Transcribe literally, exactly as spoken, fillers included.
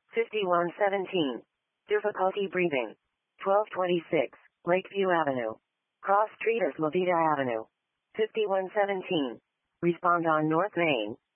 fifty-one seventeen. Difficulty breathing. twelve twenty-six. Lakeview Avenue. Cross Street as La Vida Avenue. fifty-one seventeen. Respond on North Main.